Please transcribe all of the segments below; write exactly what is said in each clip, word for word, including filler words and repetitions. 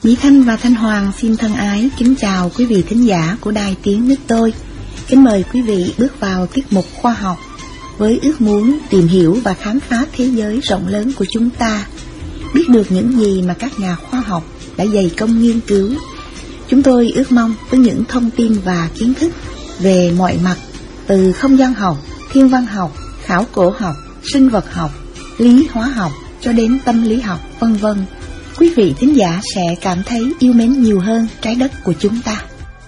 Mỹ Thanh và Thanh Hoàng xin thân ái kính chào quý vị thính giả của Đài Tiếng Nước Tôi. Kính mời quý vị bước vào tiết mục khoa học với ước muốn tìm hiểu và khám phá thế giới rộng lớn của chúng ta, biết được những gì mà các nhà khoa học đã dày công nghiên cứu. Chúng tôi ước mong với những thông tin và kiến thức về mọi mặt, từ không gian học, thiên văn học, khảo cổ học, sinh vật học, lý hóa học cho đến tâm lý học, vân vân, quý vị thính giả sẽ cảm thấy yêu mến nhiều hơn trái đất của chúng ta.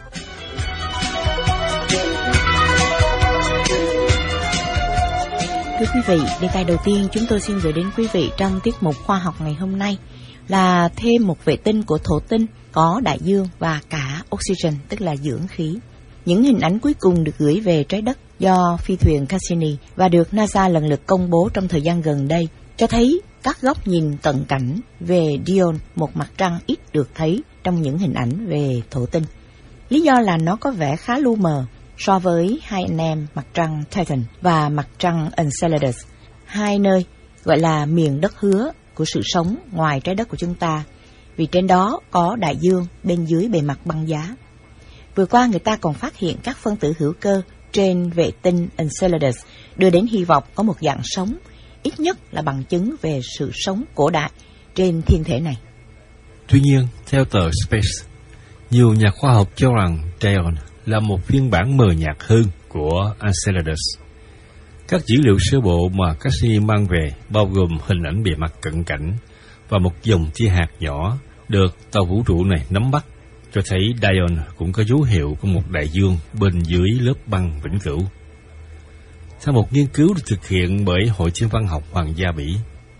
Thưa quý vị, đề tài đầu tiên chúng tôi xin gửi đến quý vị trong tiết mục khoa học ngày hôm nay là thêm một vệ tinh của thổ tinh có đại dương và cả oxygen, tức là dưỡng khí. Những hình ảnh cuối cùng được gửi về trái đất do phi thuyền Cassini và được NASA lần lượt công bố trong thời gian gần đây cho thấy các góc nhìn cận cảnh về Dione, một mặt trăng ít được thấy trong những hình ảnh về thổ tinh. Lý do là nó có vẻ khá lu mờ so với hai anh em mặt trăng Titan và mặt trăng Enceladus, hai nơi gọi là miền đất hứa của sự sống ngoài trái đất của chúng ta, vì trên đó có đại dương bên dưới bề mặt băng giá. Vừa qua người ta còn phát hiện các phân tử hữu cơ trên vệ tinh Enceladus, đưa đến hy vọng có một dạng sống, ít nhất là bằng chứng về sự sống cổ đại trên thiên thể này. Tuy nhiên, theo tờ Space, nhiều nhà khoa học cho rằng Dione là một phiên bản mờ nhạt hơn của Enceladus. Các dữ liệu sơ bộ mà Cassini mang về bao gồm hình ảnh bề mặt cận cảnh và một dòng tia hạt nhỏ được tàu vũ trụ này nắm bắt, cho thấy Dione cũng có dấu hiệu của một đại dương bên dưới lớp băng vĩnh cửu. Theo một nghiên cứu được thực hiện bởi Hội Thiên văn học Hoàng gia Bỉ,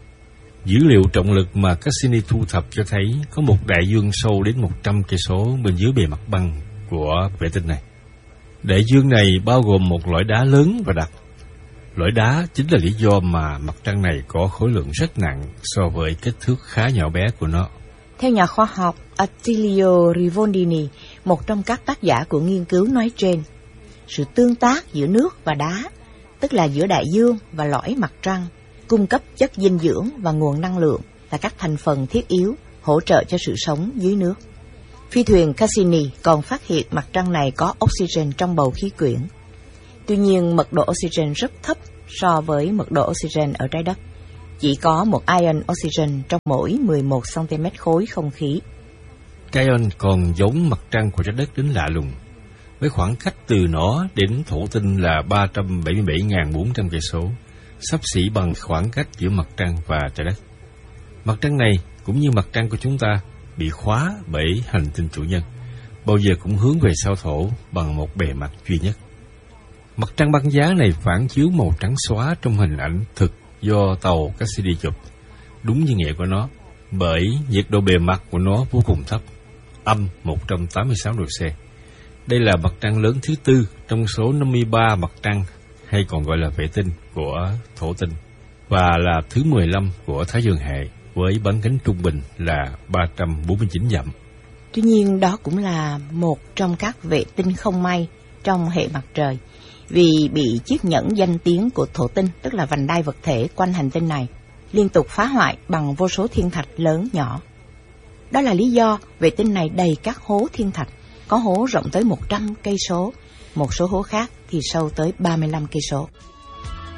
dữ liệu trọng lực mà Cassini thu thập cho thấy có một đại dương sâu đến một trăm cây số bên dưới bề mặt băng của vệ tinh này. Đại dương này bao gồm một lõi đá lớn và đặc. Lõi đá chính là lý do mà mặt trăng này có khối lượng rất nặng so với kích thước khá nhỏ bé của nó. Theo nhà khoa học Attilio Rivondini, một trong các tác giả của nghiên cứu nói trên, sự tương tác giữa nước và đá, tức là giữa đại dương và lõi mặt trăng, cung cấp chất dinh dưỡng và nguồn năng lượng là các thành phần thiết yếu hỗ trợ cho sự sống dưới nước. Phi thuyền Cassini còn phát hiện mặt trăng này có oxygen trong bầu khí quyển. Tuy nhiên, mật độ oxygen rất thấp so với mật độ oxygen ở trái đất. Chỉ có một ion oxygen trong mỗi mười một xăng-ti-mét khối không khí. Dione còn giống mặt trăng của trái đất đến lạ lùng, với khoảng cách từ nó đến thổ tinh là ba trăm bảy mươi bảy nghìn bốn trăm cây số, xấp xỉ bằng khoảng cách giữa mặt trăng và trái đất. Mặt trăng này cũng như mặt trăng của chúng ta bị khóa bởi hành tinh chủ nhân, bao giờ cũng hướng về sao thổ bằng một bề mặt duy nhất. Mặt trăng băng giá này phản chiếu màu trắng xóa trong hình ảnh thực do tàu Cassini chụp, đúng như nghĩa của nó, bởi nhiệt độ bề mặt của nó vô cùng thấp, âm một trăm tám mươi sáu độ C. Đây là mặt trăng lớn thứ tư trong số năm mươi ba mặt trăng, hay còn gọi là vệ tinh của thổ tinh, và là thứ mười lăm của Thái Dương hệ, với bán kính trung bình là ba trăm bốn mươi chín dặm. Tuy nhiên, đó cũng là một trong các vệ tinh không may trong hệ mặt trời, vì bị chiếc nhẫn danh tiếng của thổ tinh, tức là vành đai vật thể quanh hành tinh này, liên tục phá hoại bằng vô số thiên thạch lớn nhỏ. Đó là lý do vệ tinh này đầy các hố thiên thạch, có hố rộng tới một trăm cây số, một số hố khác thì sâu tới ba mươi lăm cây số.